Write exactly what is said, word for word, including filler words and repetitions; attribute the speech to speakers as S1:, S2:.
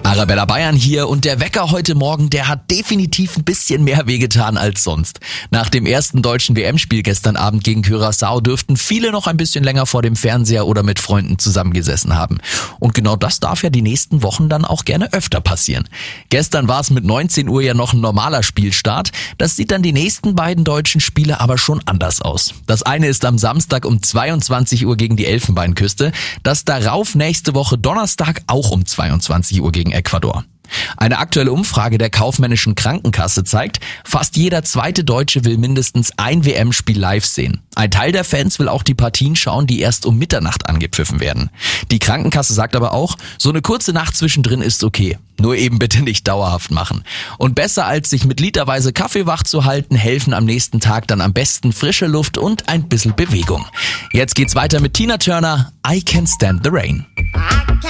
S1: Arabella Bayern hier und der Wecker heute Morgen, der hat definitiv ein bisschen mehr wehgetan als sonst. Nach dem ersten deutschen W M-Spiel gestern Abend gegen Curaçao dürften viele noch ein bisschen länger vor dem Fernseher oder mit Freunden zusammengesessen haben. Und genau das darf ja die nächsten Wochen dann auch gerne öfter passieren. Gestern war es mit neunzehn Uhr ja noch ein normaler Spielstart. Das sieht dann die nächsten beiden deutschen Spiele aber schon anders aus. Das eine ist am Samstag um zweiundzwanzig Uhr gegen die Elfenbeinküste. Das darauf nächste Woche Donnerstag auch um zweiundzwanzig Uhr gegen Ecuador. Eine aktuelle Umfrage der Kaufmännischen Krankenkasse zeigt, fast jeder zweite Deutsche will mindestens ein W M-Spiel live sehen. Ein Teil der Fans will auch die Partien schauen, die erst um Mitternacht angepfiffen werden. Die Krankenkasse sagt aber auch, so eine kurze Nacht zwischendrin ist okay. Nur eben bitte nicht dauerhaft machen. Und besser als sich mit literweise Kaffee wach zu halten, helfen am nächsten Tag dann am besten frische Luft und ein bisschen Bewegung. Jetzt geht's weiter mit Tina Turner, I Can't Stand the Rain.